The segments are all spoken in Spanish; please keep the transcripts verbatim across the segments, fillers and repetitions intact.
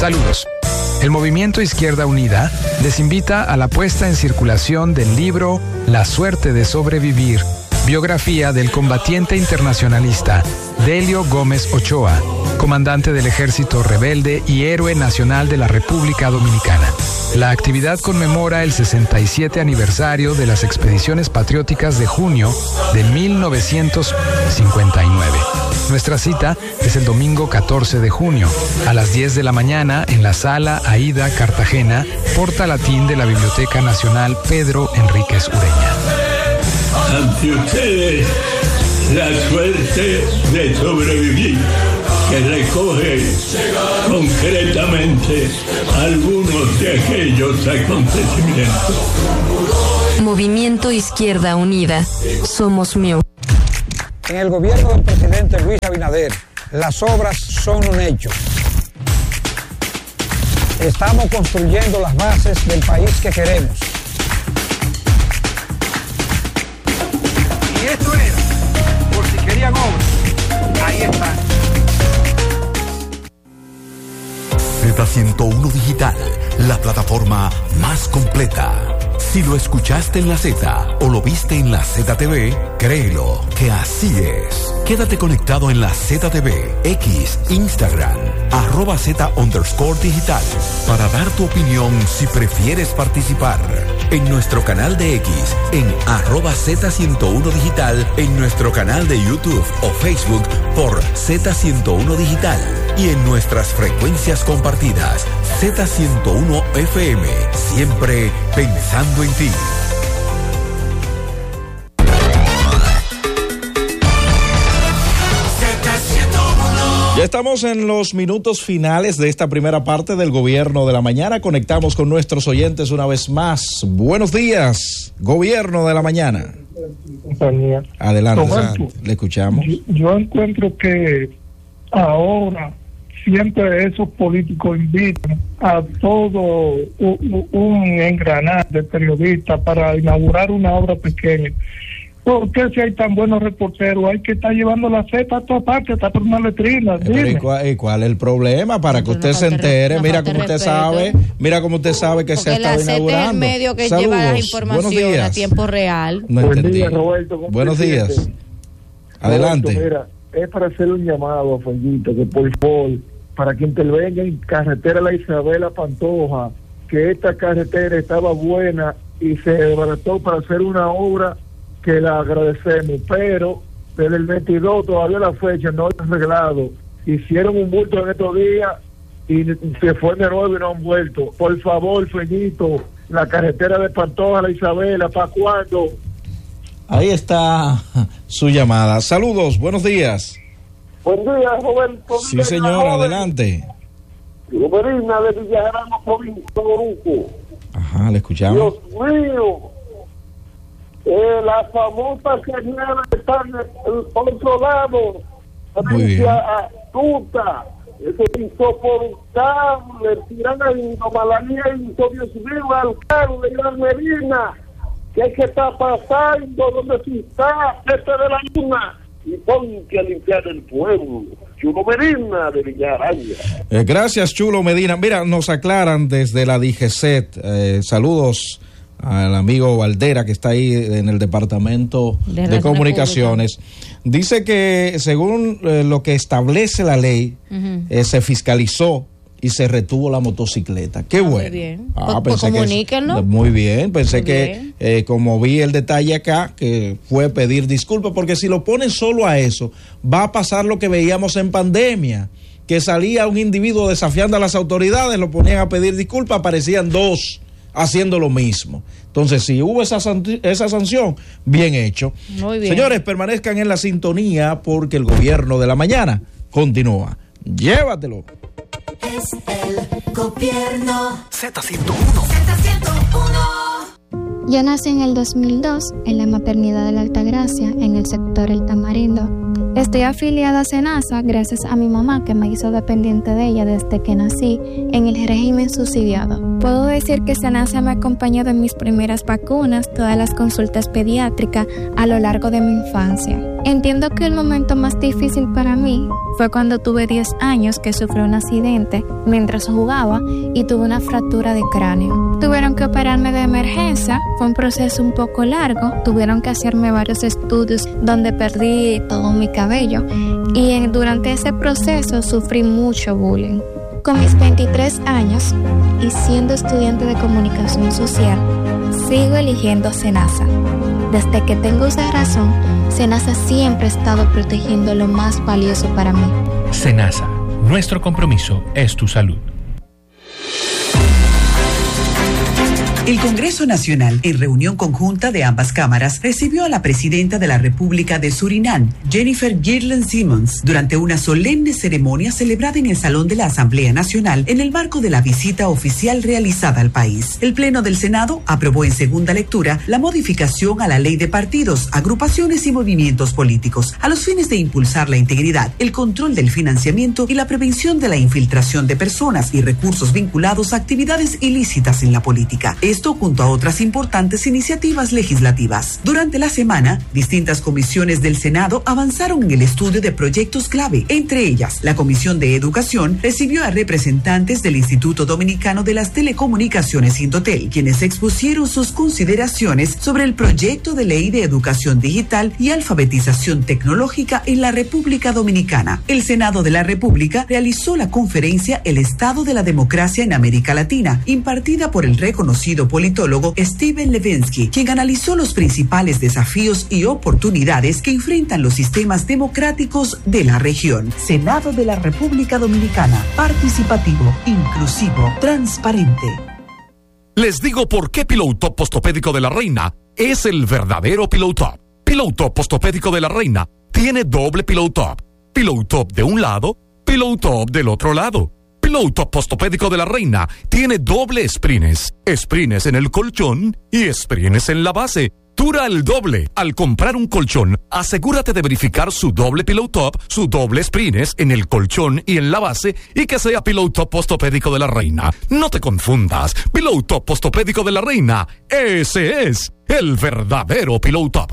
Saludos. El Movimiento Izquierda Unida les invita a la puesta en circulación del libro La suerte de sobrevivir, biografía del combatiente internacionalista Delio Gómez Ochoa, comandante del Ejército Rebelde y héroe nacional de la República Dominicana. La actividad conmemora el sesenta y siete aniversario de las expediciones patrióticas de junio de mil novecientos cincuenta y nueve. Nuestra cita es el domingo catorce de junio, a las diez de la mañana, en la Sala Aida Cartagena, Porta Latín de la Biblioteca Nacional Pedro Enríquez Ureña. Ante ustedes, la suerte de sobrevivir, que recoge concretamente algunos de aquellos acontecimientos. Movimiento Izquierda Unida. Somos mío. En el gobierno del presidente Luis Abinader, las obras son un hecho. Estamos construyendo las bases del país que queremos. Y esto era, por si querían obras, ahí está. Z ciento uno Digital, la plataforma más completa. Si lo escuchaste en la Z o lo viste en la Z T V, créelo que así es. Quédate conectado en la Z T V, X, Instagram, arroba Z underscore digital, para dar tu opinión si prefieres participar. En nuestro canal de X, en arroba Z ciento uno Digital, en nuestro canal de YouTube o Facebook por Z ciento uno Digital y en nuestras frecuencias compartidas, Z ciento uno F M, siempre pensando en ti. Ya estamos en los minutos finales de esta primera parte del Gobierno de la Mañana. Conectamos con nuestros oyentes una vez más. Buenos días, Gobierno de la Mañana. Compañía. Adelante, Roberto, le escuchamos. Yo, yo encuentro que ahora siempre esos políticos invitan a todo un, un engranaje de periodistas para inaugurar una obra pequeña. ¿Por qué si hay tan buenos reporteros? Hay que estar llevando la Z a todas partes, hasta por una letrina. ¿Y cuál, ¿Y cuál es el problema? Para que usted se entere, mira cómo usted sabe, mira cómo usted sabe que se ha estado inaugurando. Porque la Z es el medio que Saludos. lleva la información a tiempo real. No Buen entendí. día, Roberto. Buenos días. Adelante. Roberto, mira, es para hacer un llamado a Fellito, que por favor, para que intervenga en carretera La Isabela Pantoja, que esta carretera estaba buena y se desbarató para hacer una obra que la agradecemos, pero desde el veintidós todavía la fecha no está arreglado. Hicieron un bulto en estos días y se fue de nuevo y no han vuelto. Por favor, Feñito, la carretera de Pantoja, La Isabela, ¿para cuándo? Ahí está su llamada. Saludos, buenos días. Buen día, Roberto. Sí, señor, adelante. Goberina de Villagrano, provincia de Oruco. Ajá, le escuchamos. Dios mío. Eh, la famosa señora está en el otro lado, muy bien, astuta, eso es insoportable, tirando malanía y Dios mío, alcalde Gran Medina, ¿qué es que está pasando? ¿Dónde se está? Este de la luna, y ponte a limpiar el pueblo. Chulo Medina de Villarraña. Eh, gracias, Chulo Medina. Mira, nos aclaran desde la D G C E T, eh, saludos al amigo Valdera, que está ahí en el Departamento de, de Comunicaciones. República. Dice que según eh, lo que establece la ley, uh-huh. eh, se fiscalizó y se retuvo la motocicleta. Qué ah, bueno. Muy bien. Ah, pues, pues comuníquenlo. Muy bien. Pensé muy que, eh, como vi el detalle acá, que fue pedir disculpas, porque si lo ponen solo a eso, va a pasar lo que veíamos en pandemia, que salía un individuo desafiando a las autoridades, lo ponían a pedir disculpas, aparecían dos haciendo lo mismo. Entonces, si hubo esa, esa sanción, bien hecho. Muy bien. Señores, permanezcan en la sintonía porque el Gobierno de la Mañana continúa. Llévatelo. Es el Gobierno. Z ciento uno. Z ciento uno. Yo nací en el dos mil dos en la maternidad de la Altagracia, en el sector El Tamarindo. Estoy afiliada a SENASA gracias a mi mamá, que me hizo dependiente de ella desde que nací en el régimen subsidiado. Puedo decir que SENASA me acompañó de mis primeras vacunas, todas las consultas pediátricas a lo largo de mi infancia. Entiendo que el momento más difícil para mí fue cuando tuve diez años que sufrí un accidente mientras jugaba y tuve una fractura de cráneo. Tuvieron que operarme de emergencia, fue un proceso un poco largo, tuvieron que hacerme varios estudios donde perdí todo mi cabello y en, durante ese proceso sufrí mucho bullying. Con mis veintitrés años y siendo estudiante de comunicación social, sigo eligiendo SENASA. Desde que tengo esa razón, SENASA siempre ha estado protegiendo lo más valioso para mí. SENASA, nuestro compromiso es tu salud. El Congreso Nacional, en reunión conjunta de ambas cámaras, recibió a la presidenta de la República de Surinam, Jennifer Girland Simmons, durante una solemne ceremonia celebrada en el Salón de la Asamblea Nacional en el marco de la visita oficial realizada al país. El Pleno del Senado aprobó en segunda lectura la modificación a la Ley de Partidos, Agrupaciones y Movimientos Políticos, a los fines de impulsar la integridad, el control del financiamiento y la prevención de la infiltración de personas y recursos vinculados a actividades ilícitas en la política. Esto junto a otras importantes iniciativas legislativas. Durante la semana, distintas comisiones del Senado avanzaron en el estudio de proyectos clave. Entre ellas, la Comisión de Educación recibió a representantes del Instituto Dominicano de las Telecomunicaciones Indotel, quienes expusieron sus consideraciones sobre el proyecto de ley de educación digital y alfabetización tecnológica en la República Dominicana. El Senado de la República realizó la conferencia El Estado de la Democracia en América Latina, impartida por el reconocido politólogo Steven Levinsky, quien analizó los principales desafíos y oportunidades que enfrentan los sistemas democráticos de la región. Senado de la República Dominicana, participativo, inclusivo, transparente. Les digo por qué Pillow Top Postopédico de la Reina es el verdadero Pillow Top. Pillow Top Postopédico de la Reina tiene doble Pillow Top. Pillow Top de un lado, Pillow Top del otro lado. Pillow Top Postopédico de la Reina tiene doble sprines, sprines en el colchón y sprines en la base. Dura el doble. Al comprar un colchón, asegúrate de verificar su doble Pillow Top, su doble sprines en el colchón y en la base y que sea Pillow Top Postopédico de la Reina. No te confundas. Pillow Top Postopédico de la Reina, ese es el verdadero Pillow Top.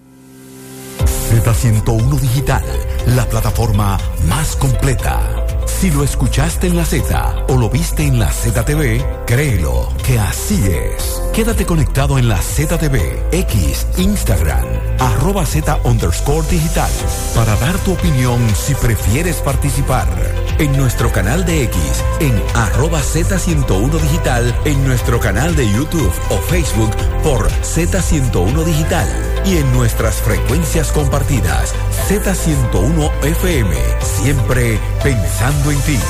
Z ciento uno Digital, la plataforma más completa. Si lo escuchaste en la Z o lo viste en la Z T V, créelo que así es. Quédate conectado en la Z T V, X, Instagram, arroba Z underscore digital, para dar tu opinión si prefieres participar. En nuestro canal de X, en arroba Z ciento uno Digital, en nuestro canal de YouTube o Facebook por Z ciento uno Digital y en nuestras frecuencias compartidas, Z ciento uno F M, siempre pensando en ti.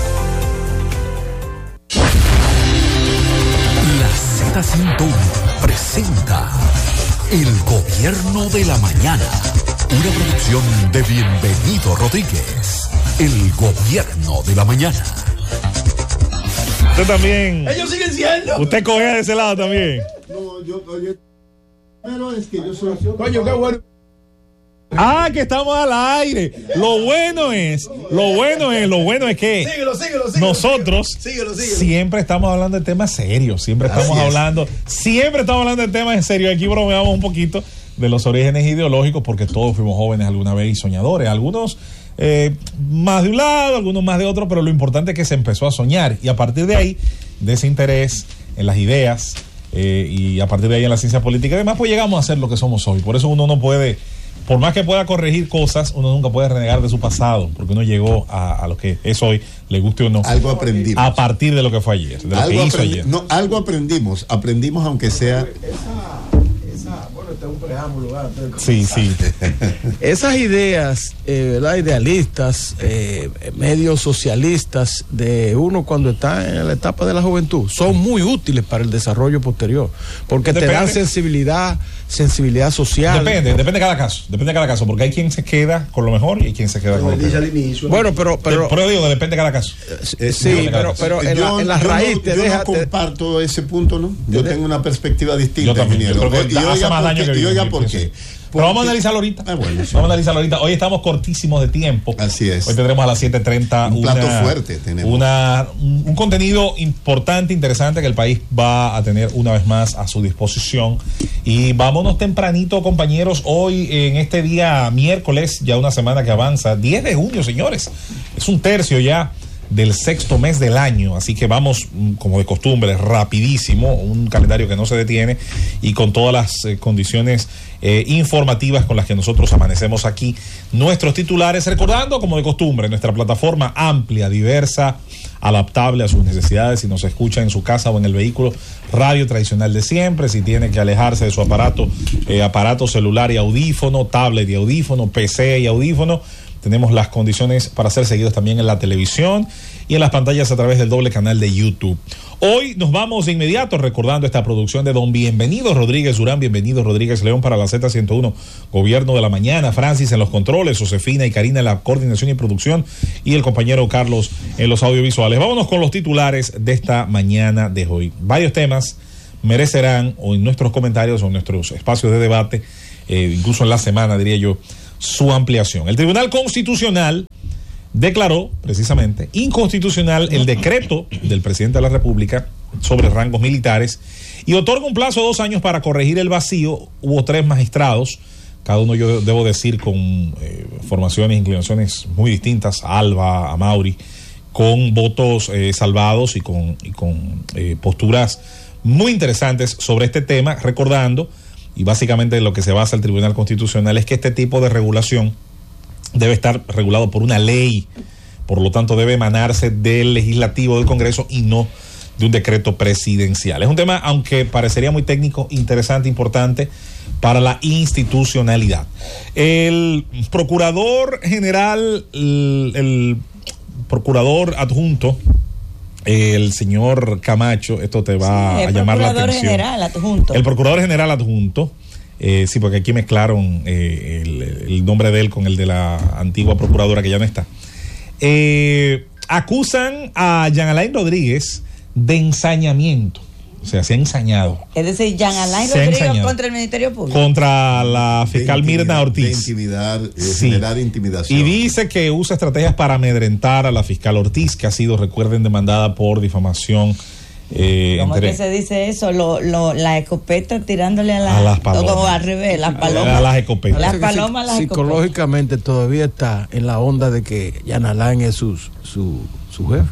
La Z ciento uno presenta El Gobierno de la Mañana, una producción de Bienvenido Rodríguez. El Gobierno de la Mañana. Usted también. Ellos siguen siendo. Usted cogea de ese lado también. No, yo, oye, pero es que yo soy. Coño, qué bueno. Ah, que estamos al aire. Lo bueno es, lo bueno es, lo bueno es que síguelo, síguelo, síguelo, nosotros síguelo, síguelo. siempre estamos hablando de temas serios, siempre estamos Así hablando, es. siempre estamos hablando de temas serios. Aquí bromeamos un poquito de los orígenes ideológicos porque todos fuimos jóvenes alguna vez y soñadores. Algunos eh, más de un lado, algunos más de otro, pero lo importante es que se empezó a soñar y a partir de ahí, de ese interés en las ideas eh, y a partir de ahí en la ciencia política y demás, pues llegamos a ser lo que somos hoy. Por eso uno no puede, por más que pueda corregir cosas, uno nunca puede renegar de su pasado, porque uno llegó a, a lo que es hoy, le guste o no. Algo aprendimos. A partir de lo que fue ayer, de lo algo que hizo aprendi- ayer. No, algo aprendimos, aprendimos aunque sea... Bueno, este es un preámbulo, ¿verdad? Sí, sí. Esas ideas, eh, ¿verdad? Idealistas, eh, medios socialistas de uno cuando está en la etapa de la juventud, son muy útiles para el desarrollo posterior, porque depende. Te dan sensibilidad, sensibilidad social. Depende, depende de cada caso, depende de cada caso, porque hay quien se queda con lo mejor y hay quien se queda con lo peor. Bueno, pero, pero, pero digo, depende de cada caso. Eh, sí, pero, pero en, yo, la, en la yo raíz no, te yo deja. no comparto te, ese punto, ¿no? Yo te, tengo una perspectiva distinta, yo también, ingeniero. yo creo que y oiga hace más por daño qué, que y oiga bien, por qué. Pero vamos a analizarlo ahorita. Ah, bueno, sí. Vamos a analizarlo ahorita. Hoy estamos cortísimos de tiempo. Así es. Hoy tendremos a las siete treinta un una, plato fuerte. Tenemos. Una, un, un contenido importante, interesante que el país va a tener una vez más a su disposición. Y vámonos tempranito, compañeros. Hoy, en este día miércoles, ya una semana que avanza, diez de junio, señores. Es un tercio ya del sexto mes del año, así que vamos como de costumbre, rapidísimo, un calendario que no se detiene y con todas las eh, condiciones eh, informativas con las que nosotros amanecemos aquí. Nuestros titulares, recordando como de costumbre, nuestra plataforma amplia, diversa, adaptable a sus necesidades, si nos escucha en su casa o en el vehículo, radio tradicional de siempre, si tiene que alejarse de su aparato, eh, aparato celular y audífono, tablet y audífono, P C y audífono. Tenemos las condiciones para ser seguidos también en la televisión y en las pantallas a través del doble canal de YouTube. Hoy nos vamos de inmediato recordando esta producción de don Bienvenido Rodríguez Durán, Bienvenido Rodríguez León para la Z ciento uno, Gobierno de la Mañana, Francis en los controles, Josefina y Karina en la coordinación y producción y el compañero Carlos en los audiovisuales. Vámonos con los titulares de esta mañana de hoy. Varios temas merecerán o en nuestros comentarios o en nuestros espacios de debate, eh, incluso en la semana diría yo, su ampliación. El Tribunal Constitucional declaró precisamente inconstitucional el decreto del presidente de la República sobre rangos militares y otorga un plazo de dos años para corregir el vacío. Hubo tres magistrados, cada uno yo debo decir con eh, formaciones e inclinaciones muy distintas, a Alba, a Mauri, con votos eh, salvados y con, y con eh, posturas muy interesantes sobre este tema, recordando. Y básicamente lo que se basa el Tribunal Constitucional es que este tipo de regulación debe estar regulado por una ley, por lo tanto debe emanarse del legislativo del Congreso y no de un decreto presidencial. Es un tema, aunque parecería muy técnico, interesante, importante para la institucionalidad. El procurador general, el, el procurador adjunto, el señor Camacho, esto te va sí, a llamar la atención. El procurador general adjunto. El procurador general adjunto, eh, sí, porque aquí mezclaron eh, el, el nombre de él con el de la antigua procuradora que ya no está. Eh, acusan a Jean Alain Rodríguez de ensañamiento. O sea, se ha ensañado. Es decir, Jean Alain Rodríguez contra el Ministerio Público. Contra la fiscal Mirna Ortiz. De intimidar, eh, sí. generar intimidación. Y dice que usa estrategias para amedrentar a la fiscal Ortiz, que ha sido, recuerden, demandada por difamación. Eh, ¿Cómo entre, es que se dice eso? Lo, lo, la escopeta tirándole a, la, a las palomas. Como al revés, las palomas. A las escopetas. Las palomas, las Psicológicamente escopetas. Todavía está en la onda de que Jean Alain es su, su, su jefe.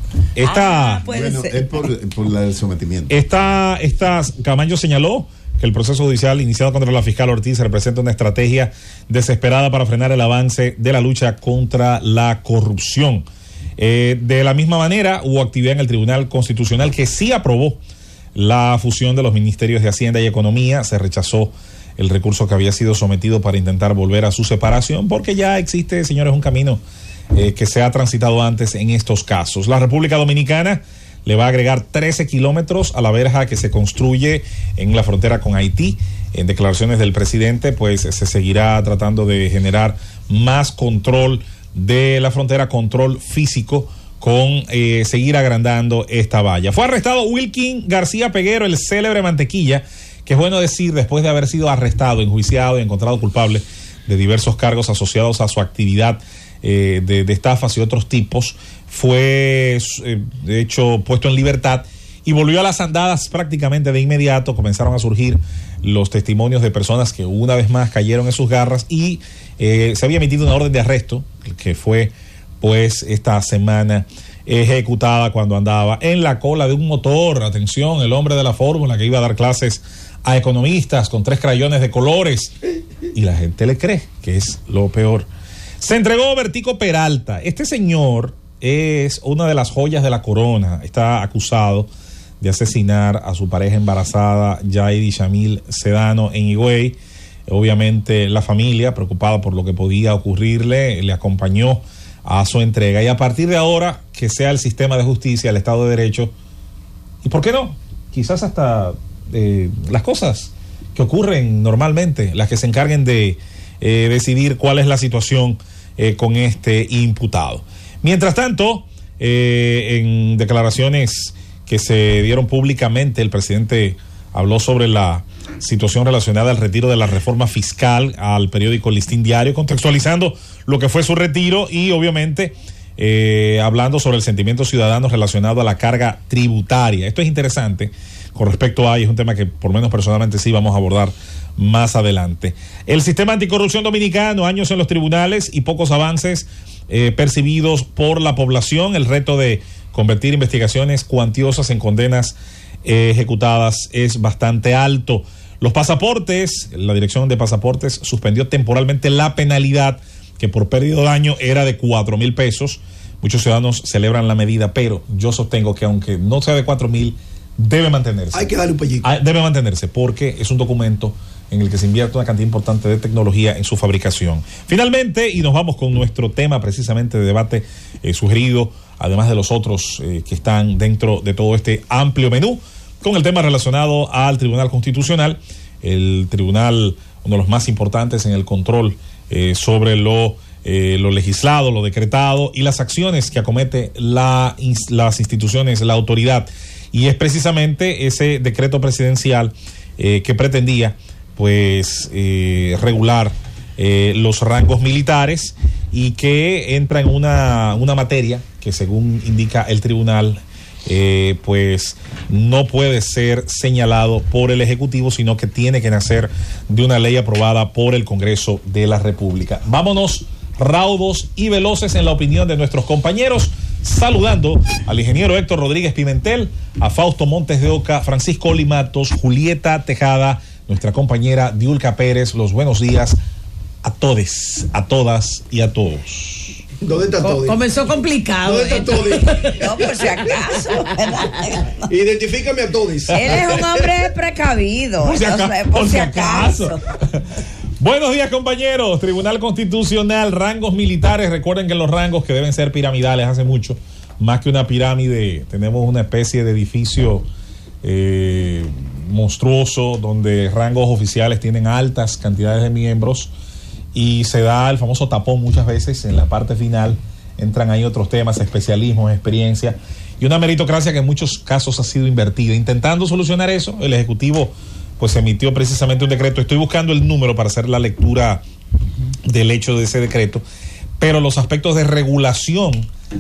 Esta, ah, bueno, ser. es por, por la del sometimiento. Esta, esta, Camacho señaló que el proceso judicial iniciado contra la fiscal Ortiz representa una estrategia desesperada para frenar el avance de la lucha contra la corrupción. Eh, de la misma manera, hubo actividad en el Tribunal Constitucional que sí aprobó la fusión de los ministerios de Hacienda y Economía. Se rechazó el recurso que había sido sometido para intentar volver a su separación, porque ya existe, señores, un camino Eh, que se ha transitado antes en estos casos. La República Dominicana le va a agregar trece kilómetros a la verja que se construye en la frontera con Haití. En declaraciones del presidente, pues se seguirá tratando de generar más control de la frontera, control físico, con eh, seguir agrandando esta valla. Fue arrestado Wilkin García Peguero, el célebre mantequilla, que es bueno decir, después de haber sido arrestado, enjuiciado y encontrado culpable de diversos cargos asociados a su actividad Eh, de, de estafas y otros tipos, fue eh, de hecho puesto en libertad y volvió a las andadas prácticamente de inmediato. Comenzaron a surgir los testimonios de personas que una vez más cayeron en sus garras y eh, se había emitido una orden de arresto que fue pues esta semana ejecutada cuando andaba en la cola de un motor. Atención, el hombre de la fórmula que iba a dar clases a economistas con tres crayones de colores y la gente le cree, que es lo peor. Se entregó Bertico Peralta. Este señor es una de las joyas de la corona. Está acusado de asesinar a su pareja embarazada, Yairi Shamil Sedano, en Higüey. Obviamente la familia, preocupada por lo que podía ocurrirle, le acompañó a su entrega. Y a partir de ahora, que sea el sistema de justicia, el Estado de Derecho, y ¿por qué no? Quizás hasta eh, las cosas que ocurren normalmente, las que se encarguen de eh, decidir cuál es la situación Eh, con este imputado. Mientras tanto, eh, en declaraciones que se dieron públicamente, el presidente habló sobre la situación relacionada al retiro de la reforma fiscal al periódico Listín Diario, contextualizando lo que fue su retiro y obviamente eh, hablando sobre el sentimiento ciudadano relacionado a la carga tributaria. Esto es interesante con respecto a, y es un tema que por lo menos personalmente sí vamos a abordar más adelante. El sistema anticorrupción dominicano, años en los tribunales y pocos avances eh, percibidos por la población. El reto de convertir investigaciones cuantiosas en condenas eh, ejecutadas es bastante alto. Los pasaportes, la Dirección de Pasaportes suspendió temporalmente la penalidad que por pérdida de daño era de cuatro mil pesos. Muchos ciudadanos celebran la medida, pero yo sostengo que aunque no sea de cuatro mil, debe mantenerse. Hay que darle un pellizco. Debe mantenerse porque es un documento en el que se invierte una cantidad importante de tecnología en su fabricación. Finalmente, y nos vamos con nuestro tema precisamente de debate eh, sugerido, además de los otros eh, que están dentro de todo este amplio menú, con el tema relacionado al Tribunal Constitucional, el tribunal, uno de los más importantes en el control eh, sobre lo, eh, lo legislado, lo decretado y las acciones que acomete la, las instituciones, la autoridad. Y es precisamente ese decreto presidencial eh, que pretendía pues eh, regular eh, los rangos militares y que entra en una, una materia que según indica el tribunal eh, pues no puede ser señalado por el Ejecutivo, sino que tiene que nacer de una ley aprobada por el Congreso de la República. Vámonos raudos y veloces en la opinión de nuestros compañeros, saludando al ingeniero Héctor Rodríguez Pimentel, a Fausto Montes de Oca, Francisco Olimatos, Julieta Tejada, nuestra compañera Diulca Pérez. Los buenos días a todes, a todas y a todos. ¿Dónde está Todi? Comenzó complicado. ¿Dónde está Todi? No, por si acaso. Identifícame a Todi. Él es un hombre precavido. Por si, aca- entonces, por por si si acaso. acaso. Buenos días, compañeros. Tribunal Constitucional, rangos militares. Recuerden que los rangos que deben ser piramidales hace mucho, más que una pirámide, tenemos una especie de edificio eh, monstruoso donde rangos oficiales tienen altas cantidades de miembros y se da el famoso tapón muchas veces en la parte final. Entran ahí otros temas, especialismos, experiencia y una meritocracia que en muchos casos ha sido invertida. Intentando solucionar eso, el Ejecutivo pues emitió precisamente un decreto. Estoy buscando el número para hacer la lectura del hecho de ese decreto, pero los aspectos de regulación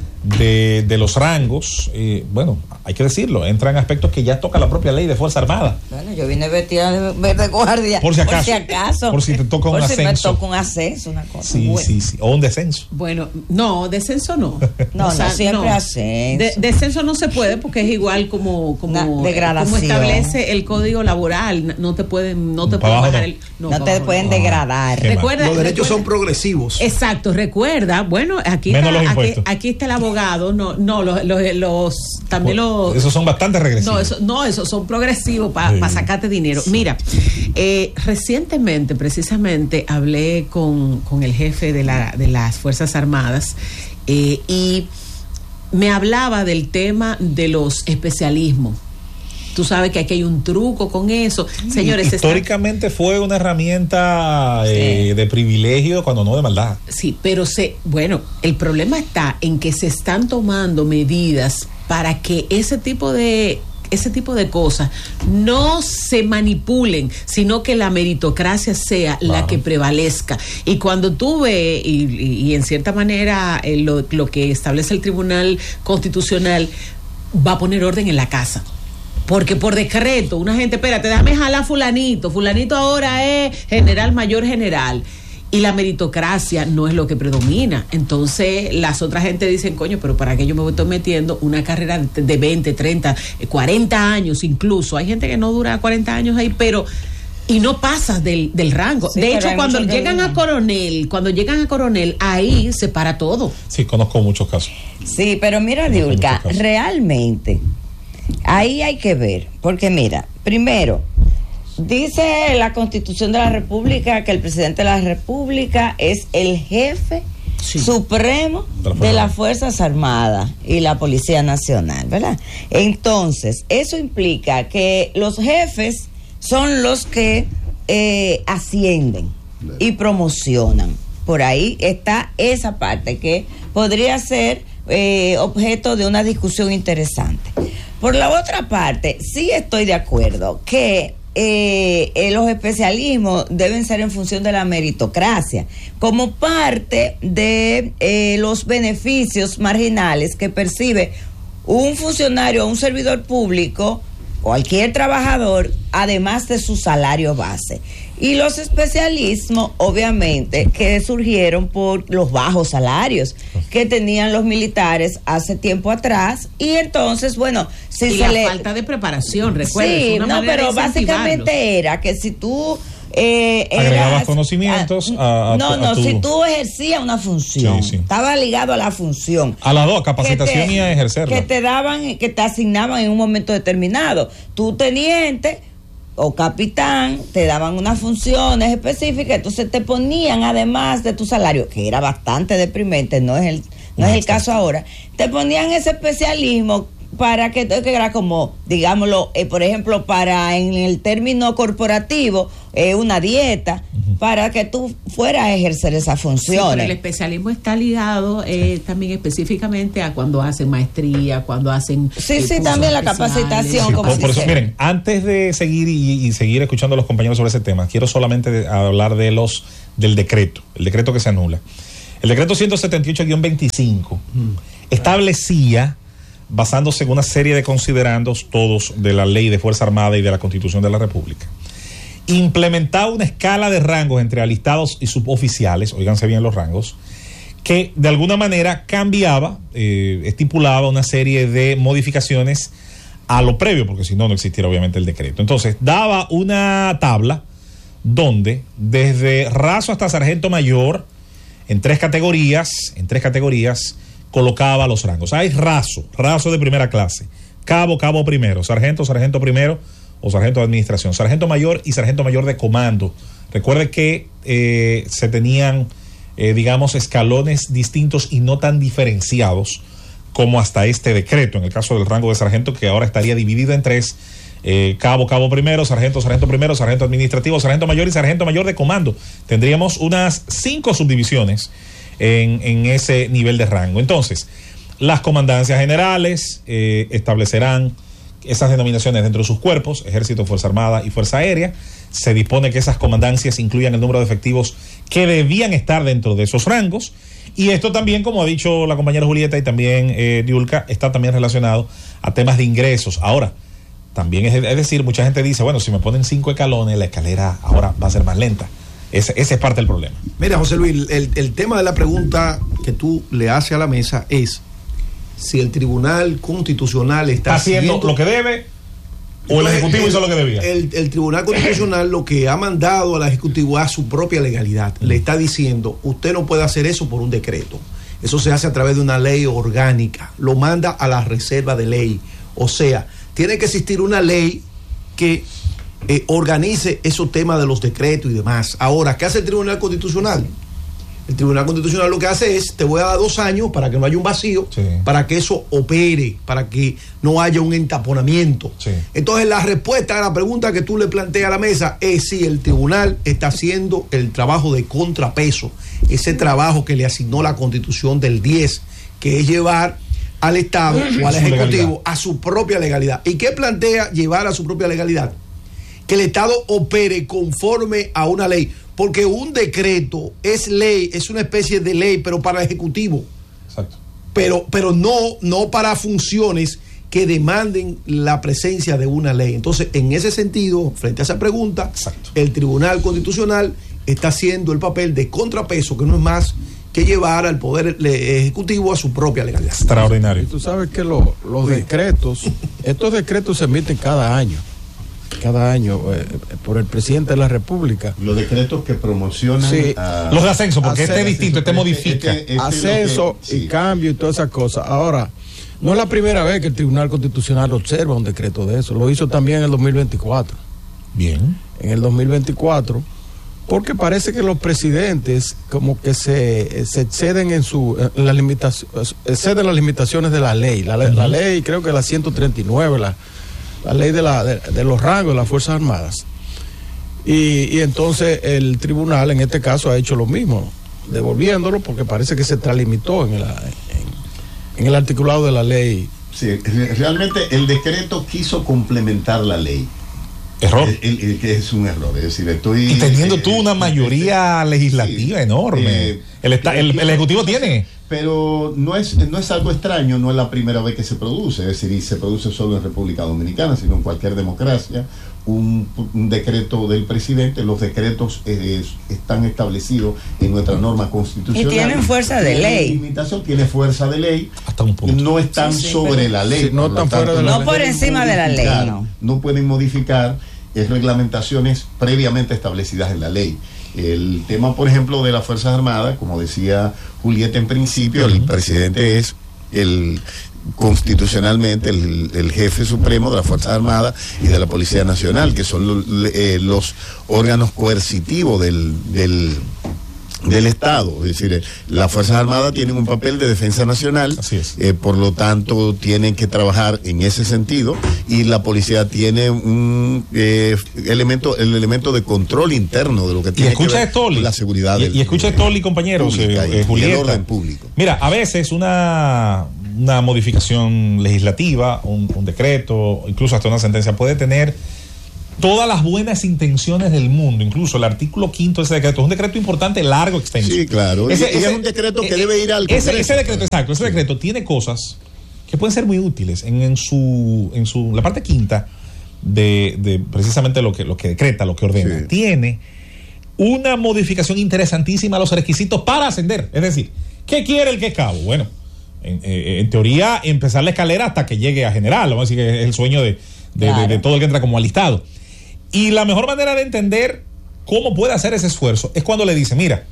de, de los rangos, eh, bueno, hay que decirlo, entran aspectos que ya toca la propia ley de Fuerza Armada. Bueno, yo vine vestida de verde guardia. Por si acaso. Por si acaso. Por si te toca un por ascenso. Por si me toca un ascenso, una cosa. Sí, bueno. sí, sí. O un descenso. Bueno, no, descenso no. No, o sea, no siempre no. ascenso. De, descenso no se puede porque es igual como como, Una degradación. como establece el Código Laboral. No te pueden, no te Para pueden abajo bajar no. el. No, para te abajo pueden no. degradar. Recuerda, Los derechos recuerda, son progresivos. Exacto, recuerda, bueno, aquí Menos está, los aquí, impuestos. aquí está el abogado, no, no, los, los, los también los. Esos son bastante regresivos. No, eso, no, esos son progresivos para Sí. pa sacarte dinero. Mira, eh, recientemente, precisamente, hablé con, con el jefe de, la, de las Fuerzas Armadas eh, y me hablaba del tema de los especialismos. Tú sabes que aquí hay un truco con eso. Señores, históricamente está... fue una herramienta eh, sí. de privilegio, cuando no de maldad. Sí, pero se, bueno, el problema está en que se están tomando medidas para que ese tipo de ese tipo de cosas no se manipulen, sino que la meritocracia sea claro. la que prevalezca. Y cuando tú ves, y, y, y en cierta manera eh, lo, lo que establece el Tribunal Constitucional va a poner orden en la casa. Porque por decreto, una gente, espérate, déjame jalar fulanito, fulanito ahora es general, mayor general, y la meritocracia no es lo que predomina. Entonces las otras gente dicen, coño, pero ¿para qué yo me estoy metiendo una carrera de veinte, treinta, cuarenta años incluso? Hay gente que no dura cuarenta años ahí, pero y no pasas del, del rango. Sí, de hecho, cuando llegan a coronel, cuando llegan a coronel, ahí se para todo. Sí, conozco muchos casos. Sí, pero mira, Diulca, realmente ahí hay que ver, porque mira, primero, dice la Constitución de la República que el presidente de la República es el jefe sí. supremo de, la de las Fuerzas Armadas y la Policía Nacional, ¿verdad? Entonces, eso implica que los jefes son los que eh, ascienden y promocionan. Por ahí está esa parte que podría ser eh, objeto de una discusión interesante. Por la otra parte, sí estoy de acuerdo que eh, eh, los especialismos deben ser en función de la meritocracia, como parte de eh, los beneficios marginales que percibe un funcionario o un servidor público, cualquier trabajador, además de su salario base. Y los especialismos, obviamente, que surgieron por los bajos salarios que tenían los militares hace tiempo atrás. Y entonces, bueno, si y se la le... falta de preparación, recuerda. Sí, es una no, pero básicamente era que si tú... Eh, agregabas eras, conocimientos a, a no, tu, no, a tu... si tú ejercías una función, sí, sí. estaba ligado a la función. A las dos, a capacitación te, y a ejercerla. Que te daban, que te asignaban en un momento determinado. Tu teniente o capitán te daban unas funciones específicas, entonces te ponían, además de tu salario, que era bastante deprimente, no es el, no, no es el caso ahora, te ponían ese especialismo para que, que era como, digámoslo, eh, por ejemplo, para en el término corporativo, eh, una dieta, uh-huh. para que tú fueras a ejercer esas funciones. Sí, pero el especialismo está ligado eh, también específicamente a cuando hacen maestría, cuando hacen... Sí, eh, sí, también la capacitación. Sí, como por, si por eso, sea. Miren, antes de seguir y, y seguir escuchando a los compañeros sobre ese tema, quiero solamente de, hablar de los del decreto, el decreto que se anula. El decreto ciento setenta y ocho guión veinticinco mm. establecía, basándose en una serie de considerandos todos de la ley de Fuerza Armada y de la Constitución de la República, implementaba una escala de rangos entre alistados y suboficiales, óiganse bien los rangos, que de alguna manera cambiaba, eh, estipulaba una serie de modificaciones a lo previo, porque si no, no existiera obviamente el decreto. Entonces, daba una tabla donde desde raso hasta sargento mayor, en tres categorías, en tres categorías, colocaba los rangos. Hay raso, raso de primera clase, cabo, cabo primero, sargento, sargento primero o sargento de administración, sargento mayor y sargento mayor de comando. Recuerde que eh, se tenían, eh, digamos, escalones distintos y no tan diferenciados como hasta este decreto, en el caso del rango de sargento, que ahora estaría dividido en tres, eh, cabo, cabo primero, sargento, sargento primero, sargento administrativo, sargento mayor y sargento mayor de comando. Tendríamos unas cinco subdivisiones En, en ese nivel de rango. Entonces, las comandancias generales eh, establecerán esas denominaciones dentro de sus cuerpos, Ejército, Fuerza Armada y Fuerza Aérea. Se dispone que esas comandancias incluyan el número de efectivos que debían estar dentro de esos rangos. Y esto también, como ha dicho la compañera Julieta y también eh, Diulca, está también relacionado a temas de ingresos. Ahora, también es, es decir, mucha gente dice, bueno, si me ponen cinco escalones, la escalera ahora va a ser más lenta. Ese, ese es parte del problema. Mira, José Luis, el, el tema de la pregunta que tú le haces a la mesa es si el Tribunal Constitucional está, ¿Está haciendo lo que debe o el Ejecutivo el, hizo lo que debía. El, el Tribunal Constitucional lo que ha mandado al Ejecutivo a su propia legalidad. Mm. Le está diciendo, usted no puede hacer eso por un decreto. Eso se hace a través de una ley orgánica. Lo manda a la reserva de ley. O sea, tiene que existir una ley que Eh, organice esos temas de los decretos y demás. Ahora, ¿qué hace el Tribunal Constitucional? El Tribunal Constitucional lo que hace es, te voy a dar dos años para que no haya un vacío, sí. para que eso opere, para que no haya un entaponamiento. Sí. Entonces, la respuesta a la pregunta que tú le planteas a la mesa es si el Tribunal está haciendo el trabajo de contrapeso, ese trabajo que le asignó la Constitución del diez, que es llevar al Estado o al Ejecutivo a su propia legalidad. ¿Y qué plantea llevar a su propia legalidad? Que el Estado opere conforme a una ley, porque un decreto es ley, es una especie de ley, pero para el Ejecutivo. Exacto. Pero, pero no, no para funciones que demanden la presencia de una ley. Entonces, en ese sentido, frente a esa pregunta, Exacto. el Tribunal Constitucional está haciendo el papel de contrapeso, que no es más que llevar al Poder Ejecutivo a su propia legalidad. Extraordinario. Y tú sabes que lo, los sí. decretos, estos decretos se emiten cada año. cada año eh, por el presidente de la República. Los decretos que promocionan sí. a, los de ascenso, porque ascenso, este es distinto, este modifica este, este, ascenso que, sí. y cambio y todas esas cosas. Ahora, no es la primera vez que el Tribunal Constitucional observa un decreto de eso, lo hizo también en el dos mil veinticuatro. Bien. En el dos mil veinticuatro, porque parece que los presidentes como que se, se exceden en su en las limitaciones, exceden las limitaciones de la ley. La, uh-huh. la ley, creo que la ciento treinta y nueve, la la ley de, la, de, de los rangos de las Fuerzas Armadas. Y, y entonces el tribunal en este caso ha hecho lo mismo, devolviéndolo porque parece que se extralimitó en el, en, en el articulado de la ley Sí, realmente el decreto quiso complementar la ley. Error. El, el, el, que es un error. Es decir, estoy. Y teniendo eh, tú una mayoría legislativa sí, enorme. Eh, el, esta, el, el Ejecutivo tiene. Pero no es, no es algo extraño, no es la primera vez que se produce. Es decir, y se produce solo en República Dominicana, sino en cualquier democracia. Un, un decreto del presidente, los decretos eh, están establecidos en nuestra norma constitucional. Y tienen fuerza de ley. La limitación tiene fuerza de ley. Hasta un punto. No están sí, sí, sobre la ley. Sí, no están fuera de la ley. No por encima de la ley, no. No pueden modificar eh, reglamentaciones previamente establecidas en la ley. El tema, por ejemplo, de las Fuerzas Armadas, como decía Julieta en principio, el presidente es el constitucionalmente el, el jefe supremo de las Fuerzas Armadas y de la Policía Nacional, que son lo, eh, los órganos coercitivos del, del del Estado. Es decir, las Fuerzas Armadas tienen un papel de defensa nacional, eh, por lo tanto tienen que trabajar en ese sentido, y la policía tiene un eh, elemento, el elemento de control interno de lo que tiene y escucha que ver con la seguridad. Y, del, y escucha de, Toli, compañeros, pública, eh, eh, y el orden público. Mira, a veces una, una modificación legislativa, un, un decreto, incluso hasta una sentencia puede tener todas las buenas intenciones del mundo, incluso el artículo quinto de ese decreto, es un decreto importante, largo, extenso. Sí, claro. Ese, y, ese, es un decreto que eh, debe ir al Congreso. Ese, ese decreto, exacto, ese decreto tiene cosas que pueden ser muy útiles en, en su, en su, la parte quinta de, de precisamente lo que, lo que decreta, lo que ordena. Sí. Tiene una modificación interesantísima a los requisitos para ascender. Es decir, ¿qué quiere el que es cabo? Bueno, en, eh, en teoría, empezar la escalera hasta que llegue a general. Vamos a decir que es el sueño de, de, claro. de, de todo el que entra como alistado. Y la mejor manera de entender cómo puede hacer ese esfuerzo es cuando le dice, mira,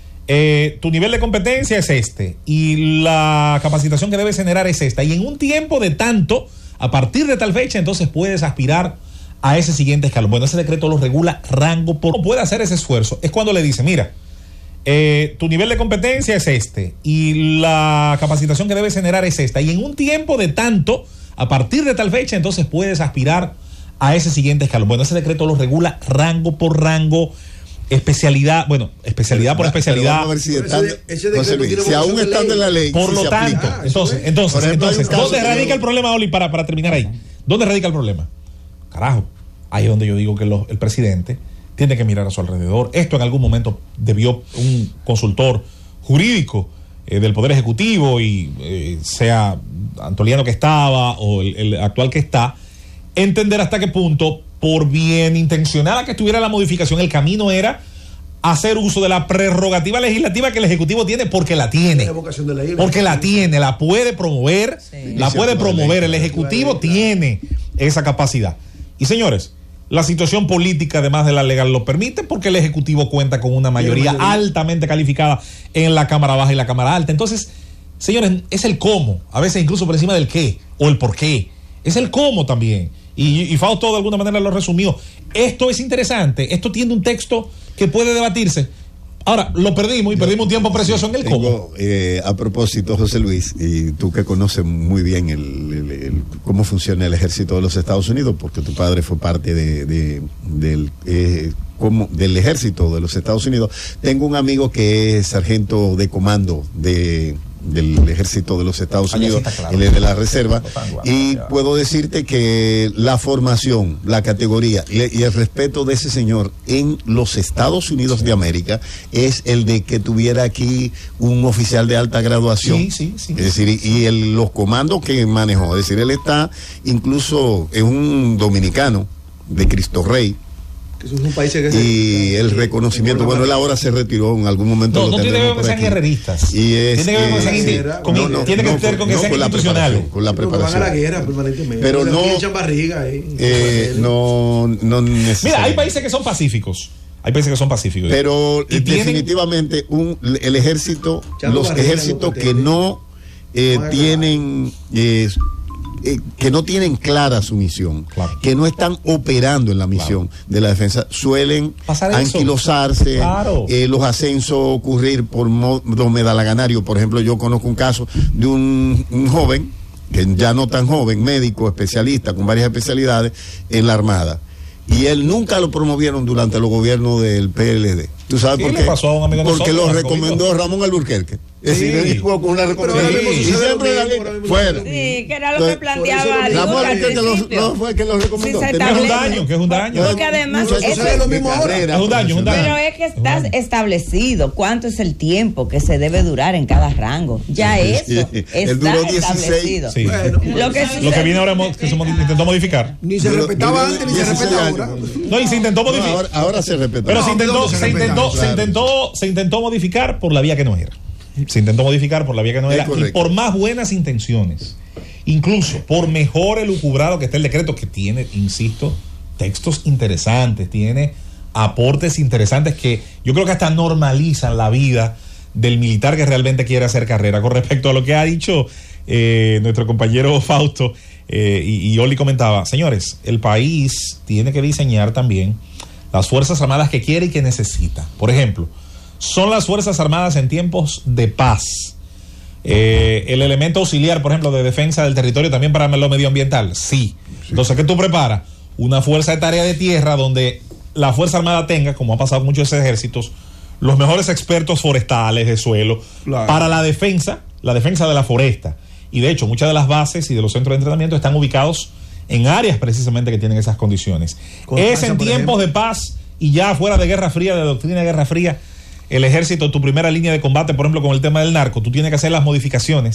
eh, tu nivel de competencia es este y la capacitación que debes generar es esta. Y en un tiempo de tanto, a partir de tal fecha, entonces puedes aspirar a ese siguiente escalón. Bueno, ese decreto lo regula rango por... ¿Cómo puede hacer ese esfuerzo? Es cuando le dice, mira, eh, tu nivel de competencia es este y la capacitación que debes generar es esta. Y en un tiempo de tanto, a partir de tal fecha, entonces puedes aspirar a ese siguiente escalón. Bueno, ese decreto lo regula rango por rango, especialidad, bueno, especialidad por especialidad. Pero, pero si, están, ese, ese decreto tiene si aún estando en la ley. Por lo tanto, ah, entonces, entonces, ejemplo, entonces ¿dónde radica yo... el problema, Oli, para, para terminar ahí? ¿Dónde radica el problema? Carajo, ahí es donde yo digo que lo, el presidente tiene que mirar a su alrededor. Esto en algún momento debió un consultor jurídico eh, del Poder Ejecutivo, y eh, sea Antoliano que estaba o el, el actual que está, entender hasta qué punto, por bien intencionada que estuviera la modificación, el camino era hacer uso de la prerrogativa legislativa que el Ejecutivo tiene, porque la tiene. Porque la tiene, la puede promover, sí. la puede promover. El Ejecutivo tiene esa capacidad. Y señores, la situación política, además de la legal, lo permite, porque el Ejecutivo cuenta con una mayoría altamente calificada en la Cámara Baja y la Cámara Alta. Entonces, señores, es el cómo, a veces incluso por encima del qué o el por qué. Es el cómo también. Y, y Fausto de alguna manera lo resumió. Esto es interesante, esto tiene un texto que puede debatirse. Ahora, lo perdimos y Yo, perdimos un tiempo precioso en el tengo, cómo. Eh, a propósito, José Luis, y tú que conoces muy bien el, el, el, cómo funciona el ejército de los Estados Unidos, porque tu padre fue parte de, de, del, eh, como, del ejército de los Estados Unidos, tengo un amigo que es sargento de comando de... del ejército de los Estados Unidos, claro. Él es de la reserva, y puedo decirte que la formación, la categoría y, y el respeto de ese señor en los Estados Unidos sí. de América es el de que tuviera aquí un oficial de alta graduación. Sí, sí, sí. Es decir, y, y el, los comandos que manejó, es decir, él está incluso, es un dominicano de Cristo Rey. Es un país que y el reconocimiento, bueno, él ahora se retiró en algún momento. No, no tiene que ver con que sean guerreristas. Y es, tiene que ver con que sean eh, no, no, tiene no, que ver con que no, sean con institucionales. Con la preparación. Van a la guerra permanentemente. Pero no. Barriga, eh, eh, no, no Mira, hay países que son pacíficos. Hay países que son pacíficos. Pero y definitivamente un, el ejército, los ejércitos que no eh, tienen eh, Eh, que no tienen clara su misión, claro. que no están operando en la misión claro. de la defensa, suelen anquilosarse, claro. eh, los ascensos ocurrir por modo medalaganario. Por ejemplo, yo conozco un caso de un, un joven, que ya no tan joven, médico, especialista, con varias especialidades en la Armada, y él nunca lo promovieron durante los gobiernos del P L D. ¿Tú sabes ¿Qué por le qué? pasó a un amigo de Porque nosotros, lo Marco recomendó Vito? Ramón Alburquerque. Es Sí. decir, él dijo con una recomendación. Y siempre la lista fuera. Sí, que era lo que planteaba Ramón Alburquerque al Alburquerque lo- principio. no fue el que lo recomendó. Sí, se Tenía Es un establece. daño, que es un daño. Porque además Muchachos, eso sabe es lo mismo ahora. Es un daño, es un daño. Pero es que está establecido cuánto es el tiempo que se debe durar en cada rango. Ya eso Él está duró dieciséis. establecido. Sí. Lo que Lo que sucede- viene ahora mo- que se modi- intentó modificar. Ni se Duró- respetaba duró antes ni se dieciséis respeta años. ahora. No, y se intentó No, modificar. ahora, ahora se respeta. Pero se No, intentó, ¿dónde se se respeta? intentó, se Claro. intentó, se intentó modificar por la vía que no era. Se intentó modificar por la vía que no Es era. Y correcto. por más buenas intenciones, incluso por mejor elucubrado que esté el decreto, que tiene, insisto, textos interesantes, tiene aportes interesantes que yo creo que hasta normalizan la vida del militar que realmente quiere hacer carrera. Con respecto a lo que ha dicho eh, nuestro compañero Fausto, eh, y, y Oli comentaba, señores, el país tiene que diseñar también las Fuerzas Armadas que quiere y que necesita. Por ejemplo, son las Fuerzas Armadas en tiempos de paz eh, el elemento auxiliar, por ejemplo, de defensa del territorio también para lo medioambiental. Sí. Entonces, ¿qué tú preparas? Una fuerza de tarea de tierra donde la Fuerza Armada tenga, como ha pasado en muchos ejércitos, los mejores expertos forestales de suelo Claro. para la defensa, la defensa de la foresta. Y de hecho, muchas de las bases y de los centros de entrenamiento están ubicados en áreas precisamente que tienen esas condiciones. Constanza, Es en por tiempos ejemplo. de paz y ya fuera de Guerra Fría, de doctrina de Guerra Fría, el ejército, tu primera línea de combate, por ejemplo, con el tema del narco, tú tienes que hacer las modificaciones